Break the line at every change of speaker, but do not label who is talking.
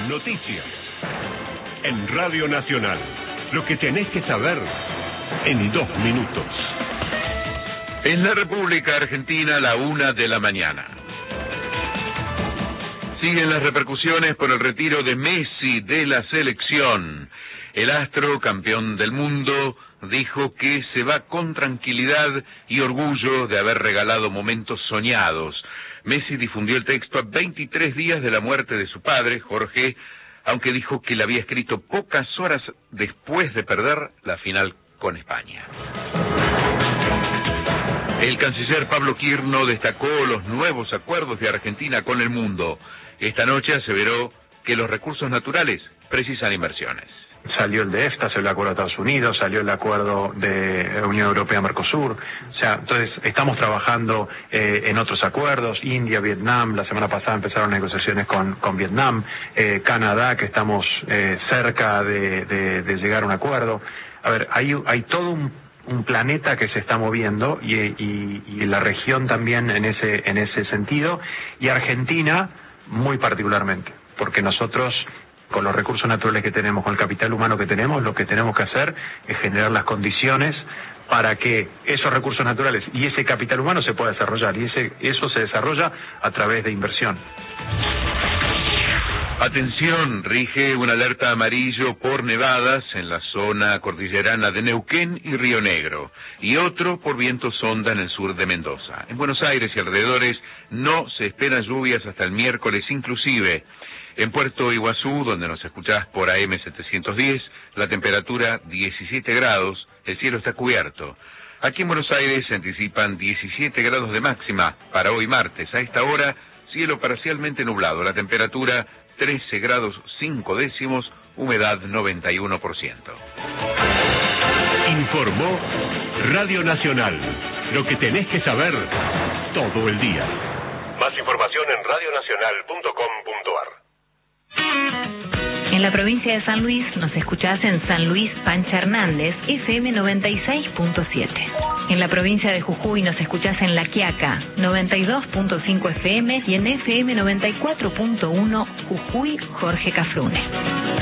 Noticias. En Radio Nacional. Lo que tenés que saber en 2 minutos.
En la República Argentina, 1:00 a.m. Siguen las repercusiones por el retiro de Messi de la selección. El astro, campeón del mundo, dijo que se va con tranquilidad y orgullo de haber regalado momentos soñados. Messi difundió el texto a 23 días de la muerte de su padre, Jorge, aunque dijo que le había escrito pocas horas después de perder la final con España. El canciller Pablo Quirno destacó los nuevos acuerdos de Argentina con el mundo. Esta noche aseveró que los recursos naturales precisan inversiones.
Salió el de EFTA, salió el acuerdo de Estados Unidos, salió el acuerdo de Unión Europea-Mercosur. O sea, entonces estamos trabajando en otros acuerdos, India, Vietnam, la semana pasada empezaron negociaciones con Vietnam, Canadá, que estamos cerca de llegar a un acuerdo. A ver, hay todo un planeta que se está moviendo y la región también en ese sentido, y Argentina muy particularmente, porque nosotros, con los recursos naturales que tenemos, con el capital humano que tenemos, lo que tenemos que hacer es generar las condiciones para que esos recursos naturales y ese capital humano se pueda desarrollar, y eso se desarrolla a través de inversión.
Atención, rige una alerta amarillo por nevadas en la zona cordillerana de Neuquén y Río Negro, y otro por viento sonda en el sur de Mendoza. En Buenos Aires y alrededores no se esperan lluvias hasta el miércoles inclusive. En Puerto Iguazú, donde nos escuchás por AM 710, la temperatura 17 grados, el cielo está cubierto. Aquí en Buenos Aires se anticipan 17 grados de máxima para hoy martes. A esta hora, cielo parcialmente nublado, la temperatura 13 grados 5 décimos, humedad 91%.
Informó Radio Nacional. Lo que tenés que saber todo el día.
Más información en radionacional.com.ar.
En la provincia de San Luis nos escuchás en San Luis Pancha Hernández, FM 96.7. En la provincia de Jujuy nos escuchás en La Quiaca, 92.5 FM y en FM 94.1 Jujuy Jorge Cafrune.